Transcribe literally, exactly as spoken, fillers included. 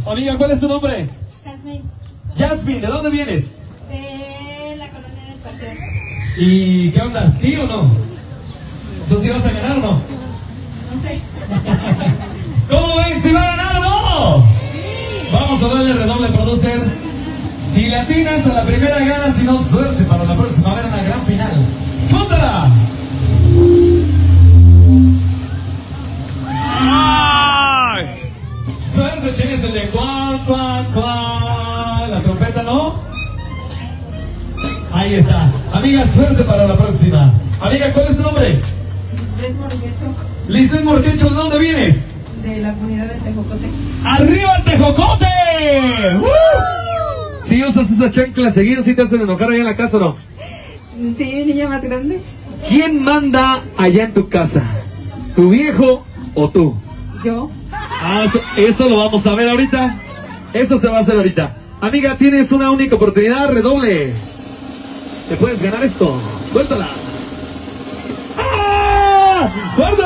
Amiga, ¿cuál es tu nombre? Jasmine. Jasmine, ¿de dónde vienes? De la colonia del Panteón. ¿Y qué onda? ¿Sí o no? ¿Eso sí vas a ganar o no? No sé. ¿Cómo ven? ¿Si va a ganar o no? Sí. Vamos a darle redoble, producer. Si le atinas a la primera gana, si no, suerte para la próxima. Va a haber una gran final. ¡Suéltala! ¡Ay! Suerte, tienes el de cuá, cuá, cuá. La trompeta, ¿no? Ahí está. Amiga, suerte para la próxima. Amiga, ¿cuál es tu nombre? Lisbeth Morguecho, Lisbeth Morquecho, ¿de dónde vienes? de la comunidad de Tejocote. ¡Arriba Tejocote! ¡Uh! Si usas esas chanclas seguidas, ¿sí te hacen enojar allá en la casa o no? Sí, mi niña más grande. ¿Quién manda allá en tu casa? ¿Tu viejo o tú? Yo. Ah, eso, eso lo vamos a ver ahorita. Eso se va a hacer ahorita. Amiga, tienes una única oportunidad, redoble. Te puedes ganar esto. Suéltala. ¡Ah! ¡Fuerte!